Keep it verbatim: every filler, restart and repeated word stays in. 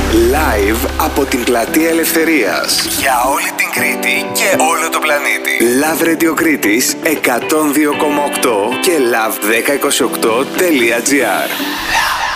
Live από την Πλατεία Ελευθερίας. Για όλη την Κρήτη και όλο το πλανήτη. Love Radio Κρήτης εκατόν δύο κόμμα οκτώ και love εκατόν είκοσι οκτώ τελεία τζι άρ.